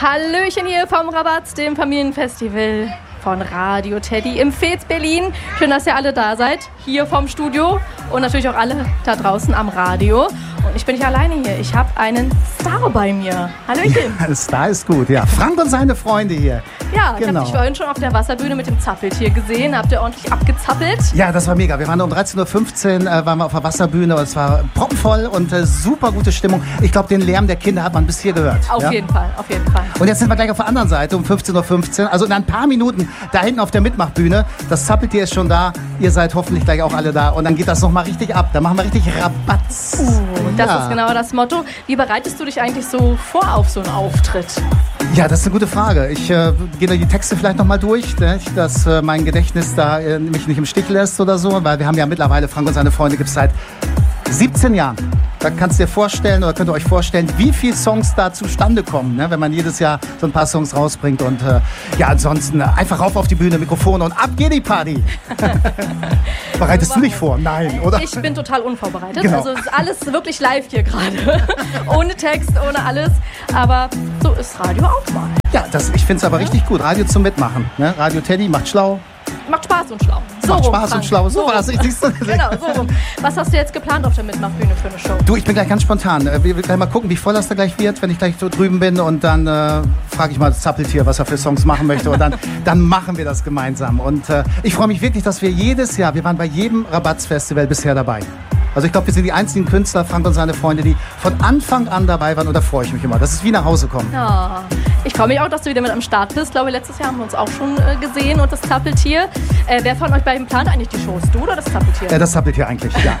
Hallöchen hier vom Rabatz, dem Familienfestival von Radio Teddy im Fez Berlin. Schön, dass ihr alle da seid, hier vom Studio und natürlich auch alle da draußen am Radio. Und ich bin nicht alleine hier, ich habe einen Star bei mir. Hallöchen. Ja, Star ist gut, ja. Frank und seine Freunde hier. Ja, ich genau. habe dich vorhin schon auf der Wasserbühne mit dem Zappeltier gesehen. Habt ihr ordentlich abgezappelt? Ja, das war mega. Wir waren um 13.15 Uhr waren wir auf der Wasserbühne und es war proppenvoll und super gute Stimmung. Ich glaube, den Lärm der Kinder hat man bis hier gehört. Auf jeden Fall, auf jeden Fall. Und jetzt sind wir gleich auf der anderen Seite um 15.15 Uhr. Also in ein paar Minuten da hinten auf der Mitmachbühne. Das Zappeltier ist schon da. Ihr seid hoffentlich gleich auch alle da. Und dann geht das nochmal richtig ab. Da machen wir richtig Rabatz. Das ist genau das Motto. Wie bereitest du dich eigentlich so vor auf so einen Auftritt? Ja, das ist eine gute Frage. Ich gehe die Texte vielleicht nochmal durch, ne? Dass mein Gedächtnis da mich nicht im Stich lässt oder so. Weil wir haben ja mittlerweile, Frank und seine Freunde gibt es seit 17 Jahren. Da kannst du dir vorstellen oder könnt ihr euch vorstellen, wie viele Songs da zustande kommen, ne? Wenn man jedes Jahr so ein paar Songs rausbringt. Und ja, ansonsten einfach rauf auf die Bühne, Mikrofone und ab geht die Party. Bereitest du dich vor? Nein, oder? Ich bin total unvorbereitet. Genau. Also es ist alles wirklich live hier gerade. Ohne Text, ohne alles. Aber so ist Radio auch mal. Ja, ich finde es aber richtig gut. Radio zum Mitmachen. Ne? Radio Teddy macht schlau. Macht Spaß und schlau. So Macht rum, Spaß Frank. und schlau. So war's. Genau, so rum. Was hast du jetzt geplant auf der Mitmachbühne für eine Show? Du, ich bin gleich ganz spontan. Wir gleich mal gucken, wie voll das da gleich wird, wenn ich gleich so drüben bin. Und dann frage ich mal das Zappeltier, was er für Songs machen möchte. Und dann machen wir das gemeinsam. Und ich freue mich wirklich, dass wir jedes Jahr, wir waren bei jedem Rabatz-Festival bisher dabei. Also ich glaube, wir sind die einzigen Künstler, Frank und seine Freunde, die von Anfang an dabei waren. Und da freue ich mich immer. Das ist wie nach Hause kommen. Ja. Ich freue mich auch, dass du wieder mit am Start bist. Ich glaube, letztes Jahr haben wir uns auch schon gesehen und das Zappeltier. Wer von euch beiden plant eigentlich die Shows? Du oder das Zappeltier? Das Zappeltier eigentlich, ja.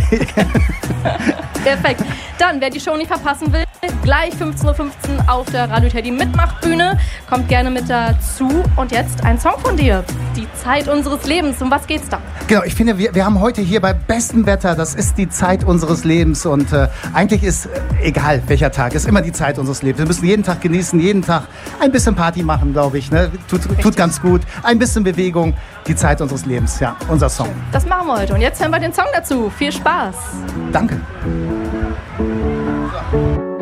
Perfekt. Dann, wer die Show nicht verpassen will, gleich 15.15 Uhr auf der Radio Teddy Mitmachbühne. Kommt gerne mit dazu. Und jetzt ein Song von dir. Die Zeit unseres Lebens. Um was geht's da? Genau, ich finde, wir haben heute hier bei bestem Wetter, das ist die Zeit unseres Lebens. Und eigentlich ist, egal welcher Tag, ist immer die Zeit unseres Lebens. Wir müssen jeden Tag genießen, jeden Tag ein bisschen Party machen, glaube ich. Ne? Tut ganz gut. Ein bisschen Bewegung. Die Zeit unseres Lebens, ja, unser Song. Das machen wir heute. Und jetzt hören wir den Song dazu. Viel Spaß. Danke. So.